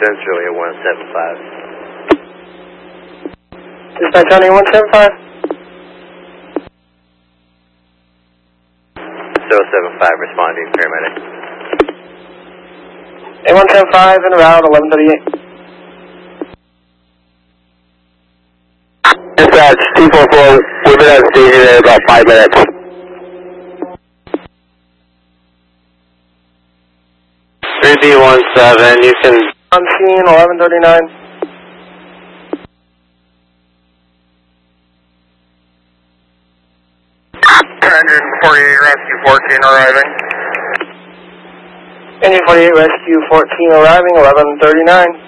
Central here, 175. Dispatch on 175. 075 responding, paramedic. A175 en route, 1138. Dispatch, 244, we've been at the station in about 5 minutes. B17, you can... On scene, 1139. Rescue 14 arriving. Engine 48, Rescue 14 arriving, 1139.